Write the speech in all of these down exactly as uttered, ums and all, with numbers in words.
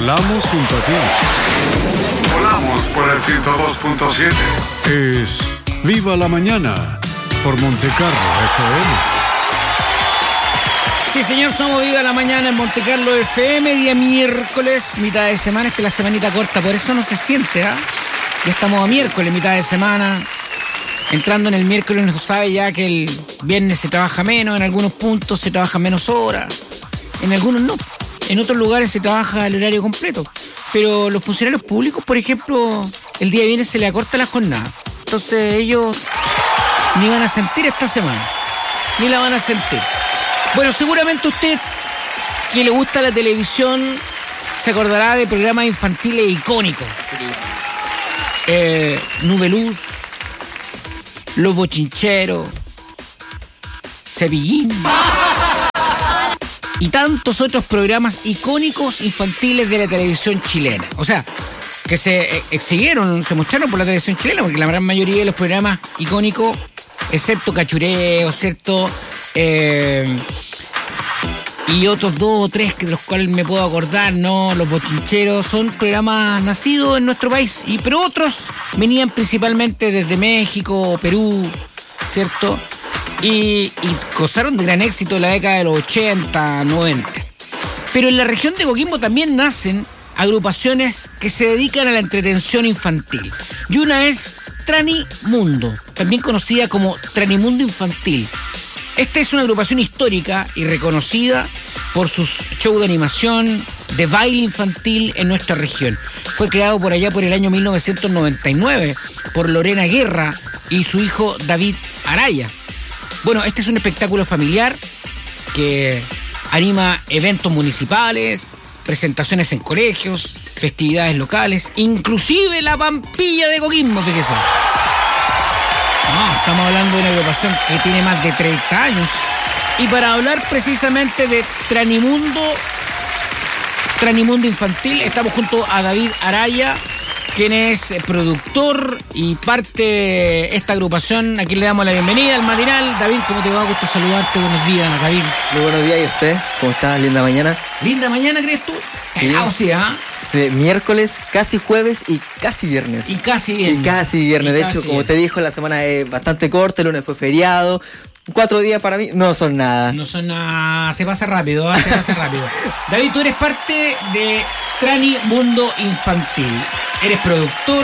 Volamos junto a ti. Volamos por el ciento dos punto siete. Es Viva la Mañana por Montecarlo F M. Sí, señor, somos Viva la Mañana en Montecarlo F M, día miércoles, mitad de semana. Esta es la semanita corta, por eso no se siente, ¿ah? ¿eh? Ya estamos a miércoles, mitad de semana. Entrando en el miércoles, uno sabe ya que el viernes se trabaja menos, en algunos puntos se trabaja menos horas, en algunos no. En otros lugares se trabaja el horario completo. Pero los funcionarios públicos, por ejemplo, el día viernes se les acorta la jornada. Entonces ellos ni van a sentir esta semana, ni la van a sentir. Bueno, seguramente usted, que le gusta la televisión, se acordará de programas infantiles icónicos. Eh, Nubeluz, Los Bochincheros, Cepillín y tantos otros programas icónicos infantiles de la televisión chilena. O sea, que se exhibieron, se mostraron por la televisión chilena, porque la gran mayoría de los programas icónicos, excepto Cachureo, ¿cierto? Eh, y otros dos o tres de los cuales me puedo acordar, ¿no? Los Bochincheros, son programas nacidos en nuestro país, y pero otros venían principalmente desde México, Perú, ¿cierto? Y, y gozaron de gran éxito en la década de los ochenta, noventa. Pero en la región de Coquimbo también nacen agrupaciones que se dedican a la entretención infantil. Y una es Tranimundo, también conocida como Tranimundo Infantil. Esta es una agrupación histórica y reconocida por sus shows de animación, de baile infantil en nuestra región. Fue creado por allá por el año mil novecientos noventa y nueve por Lorena Guerra y su hijo David Araya. Bueno, este es un espectáculo familiar que anima eventos municipales, presentaciones en colegios, festividades locales, inclusive la Pampilla de Coquimbo, fíjese. No, estamos hablando de una agrupación que tiene más de treinta años. Y para hablar precisamente de Tranimundo, Tranimundo Infantil, estamos junto a David Araya, quien es productor y parte de esta agrupación. Aquí le damos la bienvenida al matinal. David, ¿cómo te va? Gusto saludarte. Buenos días, David. Muy buenos días, ¿y usted? ¿Cómo está? Linda mañana. ¿Linda mañana, crees tú? Sí. Ah, o sea, de miércoles, casi jueves y casi viernes. Y casi viernes. Y casi viernes. Y de casi hecho, como viernes. te dijo, la semana es bastante corta. El lunes fue feriado. Cuatro días para mí no son nada. No son nada. Se pasa rápido, ¿eh? Se pasa rápido. David, tú eres parte de Tranimundo Infantil. Eres productor.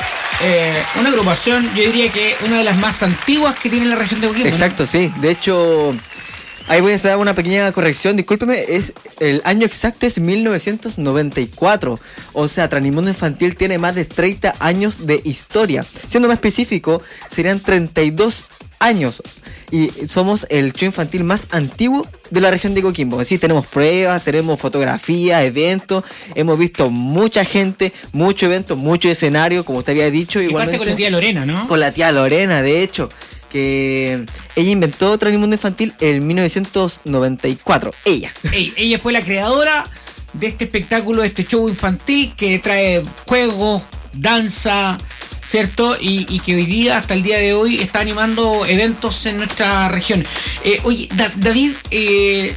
Eh, una agrupación, yo diría que una de las más antiguas que tiene la región de Coquimbo. Exacto, ¿no? Sí. De hecho, ahí voy a hacer una pequeña corrección. Discúlpeme, es el año exacto es mil novecientos noventa y cuatro. O sea, Tranimundo Infantil tiene más de treinta años de historia. Siendo más específico, serían treinta y dos años. Y somos el show infantil más antiguo de la región de Coquimbo. Sí, tenemos pruebas, tenemos fotografías, eventos. Hemos visto mucha gente, mucho evento, mucho escenario, como usted había dicho. Y igualmente, parte con la tía Lorena, ¿no? Con la tía Lorena, de hecho, que ella inventó Tranimundo Infantil en mil novecientos noventa y cuatro. Ella. Ella, ella fue la creadora de este espectáculo, de este show infantil que trae juegos, danza, ¿cierto? Y, y que hoy día, hasta el día de hoy, está animando eventos en nuestra región. Eh, oye, Da- David, eh,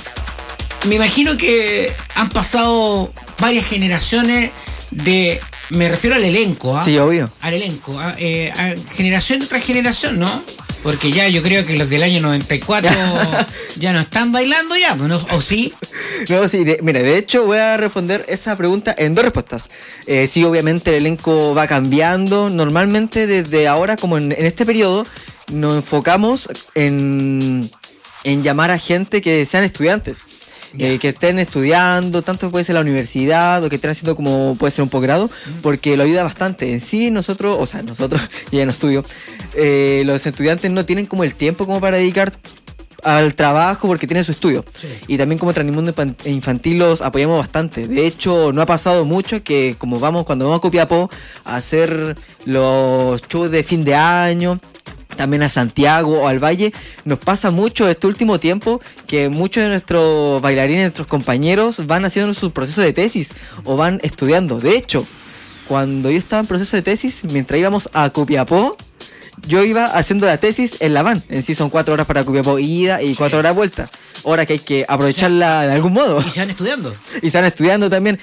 me imagino que han pasado varias generaciones de... Me refiero al elenco, ¿ah? Sí, obvio. Al elenco, ¿ah? eh, a generación tras generación, ¿no? Porque ya yo creo que los del año noventa y cuatro ya no están bailando ya, ¿no? ¿O sí? No, sí, de, mira, de hecho voy a responder esa pregunta en dos respuestas. Eh, sí, obviamente el elenco va cambiando. Normalmente desde ahora, como en, en este periodo, nos enfocamos en, en llamar a gente que sean estudiantes. Eh, que estén estudiando, tanto puede ser la universidad o que estén haciendo como puede ser un posgrado, porque lo ayuda bastante. En sí, nosotros, o sea, nosotros, yo ya no estudio, eh, los estudiantes no tienen como el tiempo como para dedicar al trabajo porque tienen su estudio. Sí. Y también como Tranimundo Infantil los apoyamos bastante. De hecho, no ha pasado mucho que como vamos, cuando vamos a Copiapó a hacer los shows de fin de año, también a Santiago o al Valle, nos pasa mucho este último tiempo que muchos de nuestros bailarines, nuestros compañeros van haciendo su proceso de tesis o van estudiando. De hecho, cuando yo estaba en proceso de tesis, mientras íbamos a Copiapó, yo iba haciendo la tesis en la van. En sí son cuatro horas para Copiapó ida y cuatro horas vuelta. hora que hay que aprovecharla de algún modo. Y se van estudiando. Y se van estudiando también.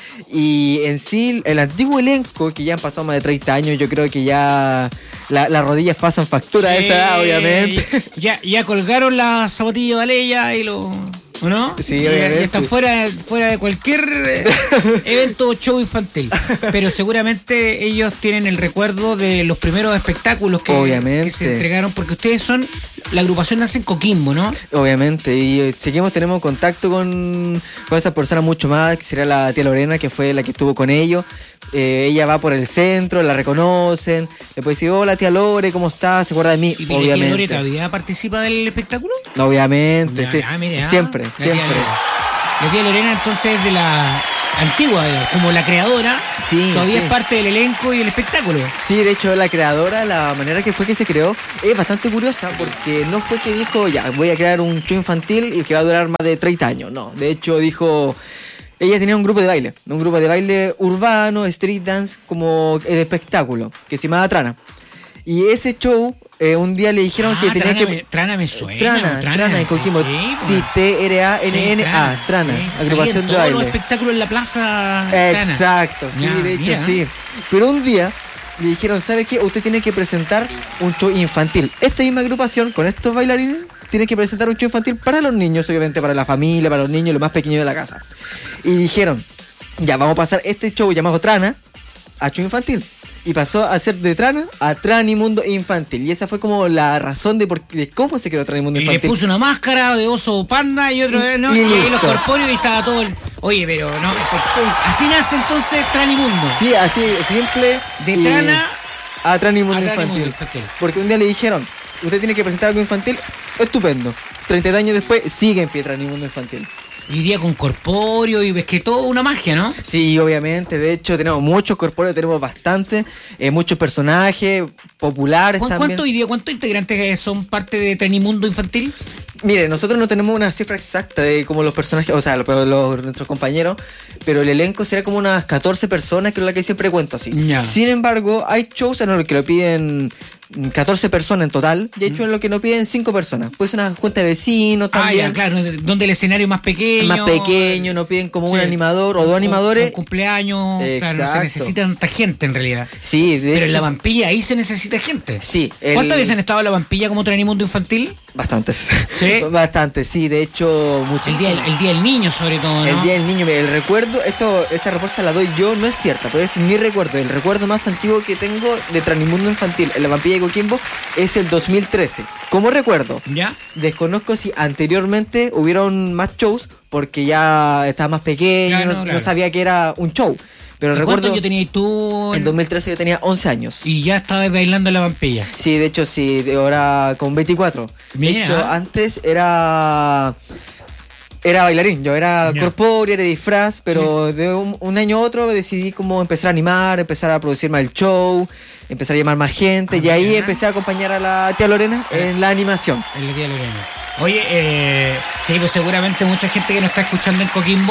Y en sí, el antiguo elenco, que ya han pasado más de treinta años, yo creo que ya la- las rodillas pasan factura a Sí, esa edad, obviamente. Ya, ya colgaron la zapatilla de Valeya y lo. ¿O no? Sí, ya, obviamente. ya están fuera, fuera de cualquier eh, evento o show infantil. Pero seguramente ellos tienen el recuerdo de los primeros espectáculos que, Obviamente. que se entregaron, porque ustedes son. La agrupación nace en Coquimbo, ¿no? Obviamente, y eh, seguimos, tenemos contacto con, con esas personas mucho más, que sería la tía Lorena, que fue la que estuvo con ellos. Eh, ella va por el centro, la reconocen, le puede decir, hola tía Lore, ¿cómo estás? ¿Se acuerda de mí? ¿Y la tía Lore todavía participa del espectáculo? Obviamente, Ya, sí. ya, mire, ah, siempre, la tía siempre. Lore. La tía Lorena entonces de la antigua, eh, como la creadora, Sí, todavía sí. es parte del elenco y el espectáculo. Sí, de hecho la creadora, la manera que fue que se creó es bastante curiosa porque no fue que dijo, ya, voy a crear un show infantil y que va a durar más de treinta años, no, de hecho dijo, ella tenía un grupo de baile, un grupo de baile urbano, street dance, como el espectáculo, que se llamaba Trana. Y ese show, eh, un día le dijeron Ah, que tenía Trana que... me, Trana me suena. Trana, Trana, en Coquimbo. Sí, Sí, pues. T R A N N A, Sí, Trana, sí. agrupación Salían de todos los baile. espectáculos en la plaza Trana. Exacto, sí, Ya, de hecho mira. sí. Pero un día le dijeron, ¿sabe qué? Usted tiene que presentar un show infantil. Esta misma agrupación, con estos bailarines, tiene que presentar un show infantil para los niños, obviamente para la familia, para los niños, los más pequeños de la casa. Y dijeron, ya, vamos a pasar este show llamado Trana a show infantil. Y pasó a ser de Trana a Tranimundo Infantil. Y esa fue como la razón de, por, de cómo se creó Tranimundo Y le Infantil. puso una máscara de oso panda y otro, Y- ¿no? y Y, ahí listo. los corpóreos y estaba todo el... Oye, pero no, así nace entonces Tranimundo. Sí, así, simple. De y- Trana a Tranimundo a Infantil. Tranimundo Infantil. Porque un día le dijeron, usted tiene que presentar algo infantil. Estupendo. treinta años después sigue en pie Tranimundo Infantil. Y iría con corpóreo y ves que todo una magia, ¿no? Sí, obviamente. De hecho, tenemos muchos corpóreos, tenemos bastante. eh, muchos personajes populares ¿Cu- también. ¿Cuántos hoy día, cuántos integrantes son parte de Tranimundo Infantil? Mire, nosotros no tenemos una cifra exacta de como los personajes, o sea, los, los- nuestros compañeros, pero el elenco será como unas catorce personas, que es la que siempre cuento así. Ya. Sin embargo, hay shows en los que lo piden catorce personas en total, y hay shows en los que lo piden cinco personas. Puede ser una junta de vecinos Ah, también. ya, claro, donde el escenario es más pequeño. Más pequeño, no piden como un Sí. animador o dos Un- animadores. Un cumpleaños, claro, no se Exacto. necesita tanta gente en realidad. Sí, de Pero en hecho, la Vampilla ahí se necesita gente. Sí, el- ¿Cuántas veces han estado en la Vampilla como Tranimundo Infantil? bastantes. ¿Sí? Bastantes, sí, de hecho, El muchísimo. día, el día del niño, sobre todo, ¿no? El día del niño, mira, el recuerdo, esto, esta respuesta la doy yo, no es cierta, pero es mi recuerdo. El recuerdo más antiguo que tengo de Tranimundo Infantil en la Vampilla de Coquimbo es el dos mil trece. ¿Cómo recuerdo? ¿Ya? Desconozco si anteriormente hubieron más shows porque ya estaba más pequeño, Claro, no, claro. no sabía que era un show. Pero ¿Y recuerdo, ¿Cuántos años tenías tú? en dos mil trece yo tenía once años. Y ya estabas bailando en la Vampilla. Sí, de hecho sí, de ahora con veinticuatro. Mira. De hecho, antes era era bailarín, yo era Ya. corpóreo, era disfraz, pero de un, un año a otro decidí como empezar a animar, empezar a producir más el show, empezar a llamar más gente, Ah, y ahí mira. empecé a acompañar a la tía Lorena en la animación. El día de Lorena. Oye, eh, sí, pues seguramente mucha gente que nos está escuchando en Coquimbo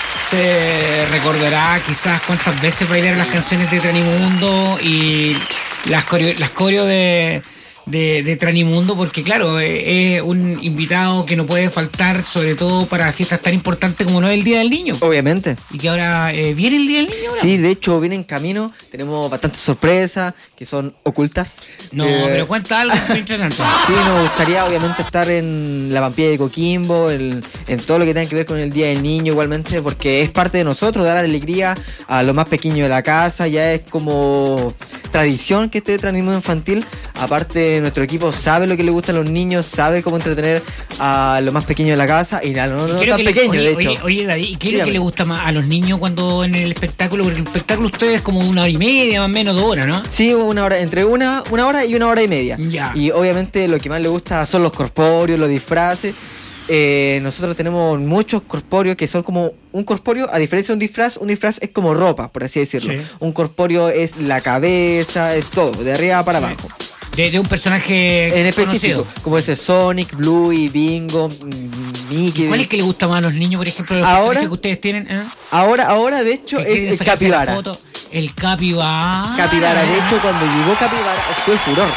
se recordará quizás cuántas veces bailaron las canciones de Tranimundo y las coreo, las coreo de, de, de Tranimundo, porque claro, eh, es un invitado que no puede faltar, sobre todo para fiestas tan importantes como no es el Día del Niño. Obviamente. Y que ahora eh, viene el Día del Niño. Ahora. Sí, de hecho viene en camino, tenemos bastantes sorpresas que son ocultas. No, Eh, pero cuenta algo mientras tanto. Sí, nos gustaría obviamente estar en la Vampilla de Coquimbo, en, en todo lo que tenga que ver con el Día del Niño igualmente, porque es parte de nosotros, dar alegría a los más pequeños de la casa, ya es como tradición que esté Tranimundo Infantil. Aparte, nuestro equipo sabe lo que le gusta a los niños, sabe cómo entretener a los más pequeños de la casa y a los no, ¿Y no qué es lo tan que le- pequeños, oye, de hecho. Oye, oye, David, ¿y qué es lo Dígame. que le gusta más a los niños cuando en el espectáculo? Porque el espectáculo ustedes es como una hora y media, más o menos dos horas, ¿no? Sí, una hora, entre una, una hora y una hora y media. Ya. Y obviamente lo que más le gusta son los corpóreos, los disfraces. Eh, nosotros tenemos muchos corpóreos que son como un corpóreo, a diferencia de un disfraz, un disfraz es como ropa, por así decirlo. Sí. Un corpóreo es la cabeza, es todo, de arriba para abajo. De, de un personaje En específico, conocido. como es el Sonic, Bluey, Bingo, mm, Mickey. ¿Cuál es que le gusta más a los niños, por ejemplo, de los Ahora- personajes que ustedes tienen? ¿eh? Ahora, ahora de hecho Que es quieren el sacarse la Capibara. foto. El Capibara. Capibara, de hecho cuando llegó Capibara fue furor.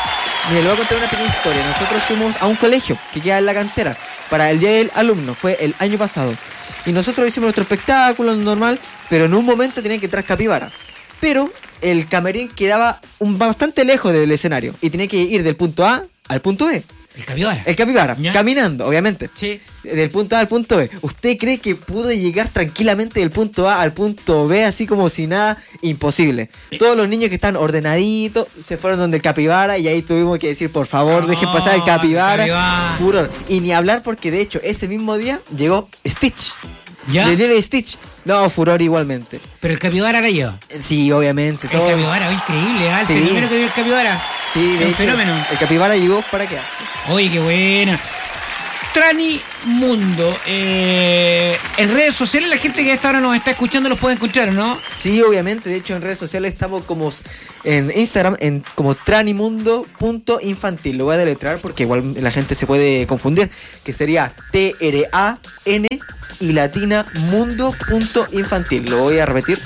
Mira, le voy a contar una pequeña historia. Nosotros fuimos a un colegio que queda en la cantera para el Día del Alumno, fue el año pasado. Y nosotros hicimos nuestro espectáculo normal, pero en un momento tenían que entrar capibara. Pero el camerín quedaba un, bastante lejos del escenario y tenía que ir del punto A al punto B. El capibara. El capibara, ¿Ya? Caminando, obviamente. Sí. Del punto A al punto B. ¿Usted cree que pudo llegar tranquilamente del punto A al punto B así como si nada? Imposible. Todos los niños que están ordenaditos se fueron donde el capibara y ahí tuvimos que decir, por favor, No, dejen pasar el capibara. el capibara. Furor. Y ni hablar porque de hecho ese mismo día llegó Stitch. ¿Ya? De Lilo y Stitch. No, furor igualmente. Pero el capibara la lleva. Sí, obviamente. El Todo. capibara, oh, increíble, ¿ah? El Sí. fenómeno que dio el capibara. Sí, de Es un hecho, fenómeno. el capibara llegó para quedarse. Oye, qué buena. Trani Mundo. Eh, en redes sociales, la gente que a esta hora nos está escuchando los puede encontrar, ¿no? Sí, obviamente. De hecho, en redes sociales estamos como en Instagram, en como tranimundo punto infantil. Lo voy a deletrear porque igual la gente se puede confundir. Que sería T R A N y latina mundo punto infantil. Lo voy a repetir.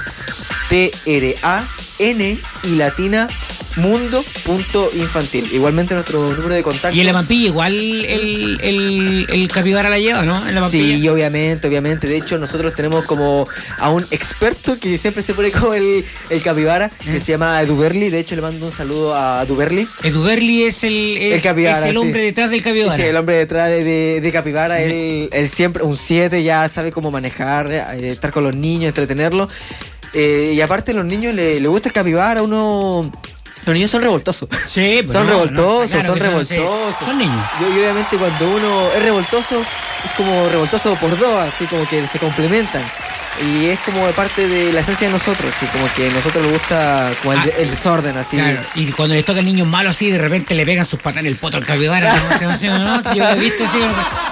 T R A N y latina mundo punto infantil. Igualmente nuestro número de contacto. Y en la Pampilla igual el, el, el capibara la lleva, ¿no? En la Pampilla. Sí, obviamente, obviamente. De hecho, nosotros tenemos como a un experto que siempre se pone como el, el capibara, que ¿Eh? se llama Duberly. De hecho, le mando un saludo a Duberly. Edu Berli es el, es, El capibara, es el hombre sí. detrás del capibara. Sí, el hombre detrás de, de, de capibara. Él, él siempre, un siete, ya sabe cómo manejar, eh, estar con los niños, entretenerlos. Eh, y aparte, a los niños le, le gusta el capibara. Uno. Los niños son revoltosos. Sí, pues son no, revoltosos, no, claro son que revoltosos. sí. Son niños. Yo, y obviamente cuando uno es revoltoso, es como revoltoso por dos, así como que se complementan. Y es como parte de la esencia de nosotros, así como que a nosotros nos gusta como el, Ah, el desorden, así. Claro, y cuando les toca al niño malo así, de repente le pegan sus patas en el poto al capibara. ¿No? ¿Sí, no? Si yo lo he visto así,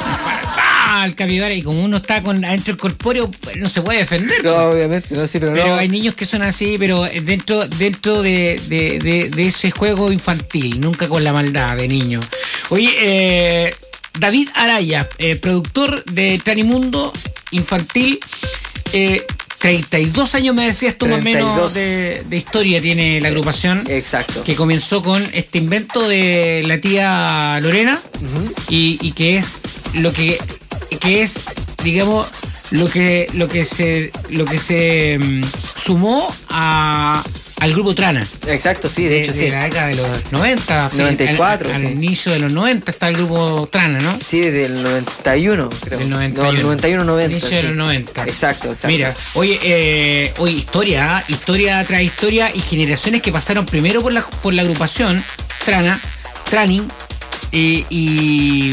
¡pah! Al capibara, y como uno está con adentro del corpóreo, no se puede defender. No, obviamente, no, sí, pero, Pero no. hay niños que son así, pero dentro dentro de, de, de, de ese juego infantil, nunca con la maldad de niño. Oye, eh, David Araya, eh, productor de Tranimundo Infantil, eh, treinta y dos años me decías tú más o treinta y dos. menos de, de historia tiene la agrupación. Exacto. Que comenzó con este invento de la tía Lorena. Ujú. y, y que es lo que, que es, digamos, lo que lo que se lo que se um, sumó a al grupo Trana. Exacto, sí, de, hecho, de sí. la década de los noventa. noventa y cuatro, al, al, sí. al inicio de los noventa está el grupo Trana, ¿no? Sí, desde el noventa y uno, creo. Del noventa y uno. No, noventa y uno, noventa. Inicio de sí. los noventa. Exacto, exacto. Mira, oye, eh, oye, historia, ¿ah? historia tras historia y generaciones que pasaron primero por la por la agrupación Trana, Trani, y, y,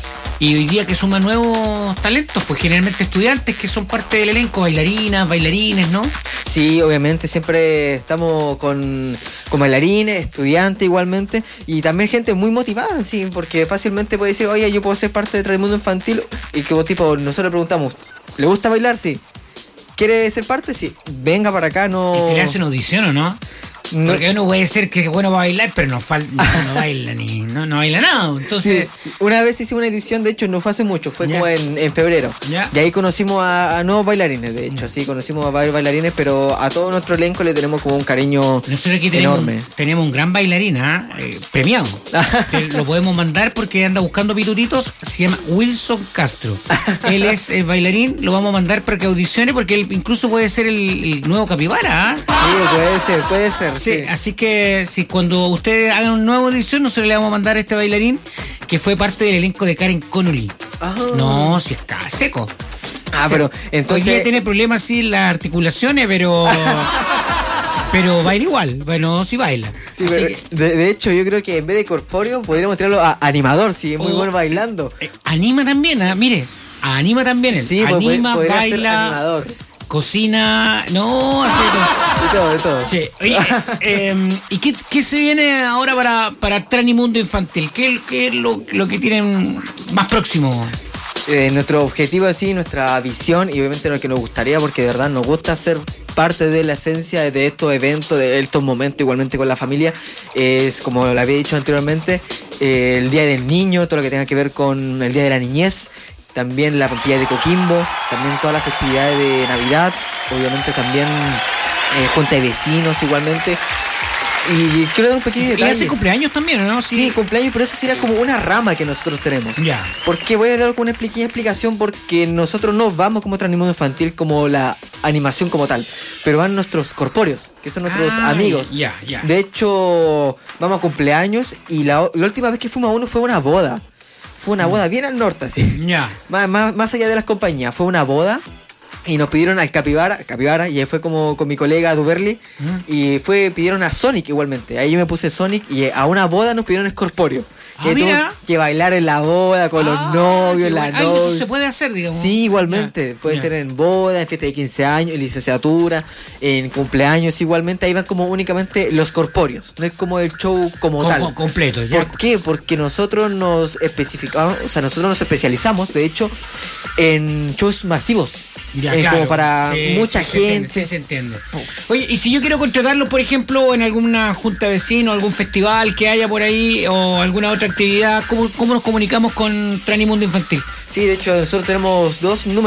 y hoy día que suman nuevos talentos, pues generalmente estudiantes que son parte del elenco, bailarinas, bailarines, ¿no? Sí, obviamente, siempre estamos con, con bailarines, estudiantes igualmente, y también gente muy motivada, sí, porque fácilmente puede decir, oye, yo puedo ser parte de Tranimundo Infantil, y como tipo, nosotros le preguntamos, ¿le gusta bailar? Sí. ¿Quiere ser parte? Sí. Venga para acá, no... Y se le hace una audición, ¿o no? No. Porque uno puede ser que es bueno para bailar, pero no, fal- no, no baila ni no, no baila nada. Entonces, Sí, una vez hicimos una edición, de hecho no fue hace mucho, fue Ya. como en, en febrero. Ya. Y ahí conocimos a, a nuevos bailarines, de hecho, sí, conocimos a varios bailarines, pero a todo nuestro elenco le tenemos como un cariño nosotros aquí tenemos, enorme. tenemos un gran bailarín, ¿ah? Eh, premiado. Que lo podemos mandar porque anda buscando pitutitos. Se llama Wilson Castro. Él es el bailarín, lo vamos a mandar para que audicione porque él incluso puede ser el, el nuevo capibara. ¿Ah? Sí, puede ser, puede ser. Sí, Sí. así que si cuando ustedes hagan una nueva audición, nosotros le vamos a mandar a este bailarín que fue parte del elenco de Karen Connolly. Ah. No, si está seco. Ah, Seco. pero entonces- Hoy día tiene problemas sí en las articulaciones, pero pero baila igual. Bueno, sí baila. Sí, Así pero que, de, de hecho, yo creo que en vez de corpóreo, podríamos tirarlo a animador, sí, es muy Oh. bueno bailando. eh, anima también, ah, mire, anima también él. Sí, pues, anima, pod- podría ser baila, animador. cocina, no, hace todo. De todo, de todo. Sí, oye, eh, ¿y qué, qué se viene ahora para, para Tranimundo Infantil? ¿Qué, qué es lo, lo que tienen más próximo? Eh, nuestro objetivo así, nuestra visión y obviamente lo que nos gustaría, porque de verdad nos gusta ser parte de la esencia de estos eventos, de estos momentos, igualmente con la familia, es como lo había dicho anteriormente, eh, el Día del Niño, todo lo que tenga que ver con el Día de la Niñez, también la Pampilla de Coquimbo, también todas las festividades de Navidad, obviamente también eh, junta de vecinos igualmente. Y quiero dar un pequeño Y detalle. hace cumpleaños también, ¿no? Sí, cumpleaños, pero eso sería como una rama que nosotros tenemos. Ya. Porque voy a dar una pequeña explicación porque nosotros no vamos como Transmundo Infantil como la animación como tal, pero van nuestros corpóreos, que son nuestros Ah, amigos. ya, ya. De hecho, vamos a cumpleaños y la, la última vez que fuimos a uno fue una boda. Fue una boda bien al norte, así. Ya. Más, más, más allá de las compañías, fue una boda. Y nos pidieron al Capibara, Capibara, y ahí fue como con mi colega Duberly, ¿Mm? y fue, pidieron a Sonic igualmente. Ahí yo me puse Sonic y a una boda nos pidieron Scorporio. Ah, Y ahí tuvo mira. que bailar en la boda con Ah, los novios, qué la bueno. Ah, y eso novia. se puede hacer, digamos. Sí, igualmente. Ya, Puede ya. ser en boda, en fiesta de quince años, en licenciatura, en cumpleaños igualmente. Ahí van como únicamente los corpóreos. No es como el show como Com- tal. com- completo, ya. ¿Por qué? Porque nosotros nos especificamos, o sea, nosotros nos especializamos, de hecho, en shows masivos. Ya, Eh, claro. Como para Sí, mucha sí, se entiende, gente. sí, se entiende. Oye, y si yo quiero contratarlos, por ejemplo, en alguna junta de vecinos, algún festival que haya por ahí o alguna otra actividad, ¿cómo, cómo nos comunicamos con Tranimundo Infantil? Sí, de hecho, nosotros tenemos dos números